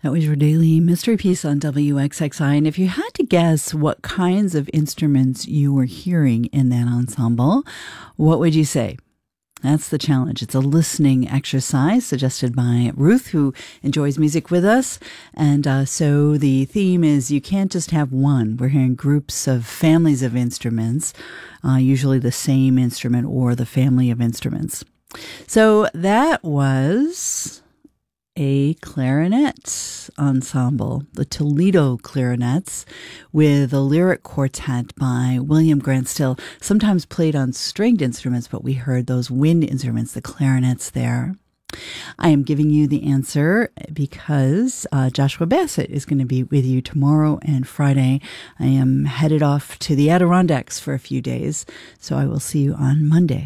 That was your daily mystery piece on WXXI. And if you had to guess what kinds of instruments you were hearing in that ensemble, what would you say? That's the challenge. It's a listening exercise suggested by Ruth, who enjoys music with us. And so the theme is you can't just have one. We're hearing groups of families of instruments, usually the same instrument or the family of instruments. So that was a clarinet ensemble, the Toledo Clarinets, with a lyric quartet by William Grant Still, sometimes played on stringed instruments, but we heard those wind instruments, the clarinets there. I am giving you the answer because Joshua Bassett is going to be with you tomorrow and Friday. I am headed off to the Adirondacks for a few days, so I will see you on Monday.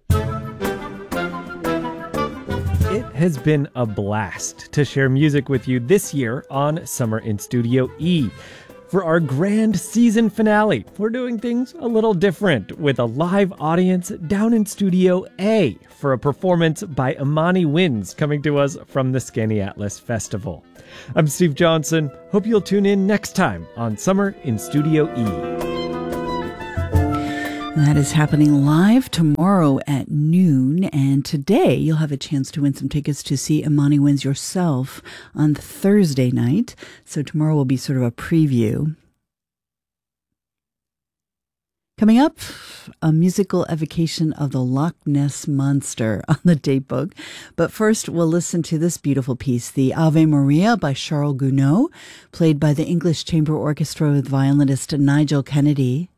It has been a blast to share music with you this year on Summer in Studio E. For our grand season finale, we're doing things a little different with a live audience down in Studio A for a performance by Imani Winds coming to us from the Skaneatlas Festival. I'm Steve Johnson. Hope you'll tune in next time on Summer in Studio E. That is happening live tomorrow at noon, and today you'll have a chance to win some tickets to see Imani Winds yourself on Thursday night. So tomorrow will be sort of a preview. Coming up, a musical evocation of the Loch Ness Monster on the date book. But first, we'll listen to this beautiful piece, the Ave Maria by Charles Gounod, played by the English Chamber Orchestra with violinist Nigel Kennedy.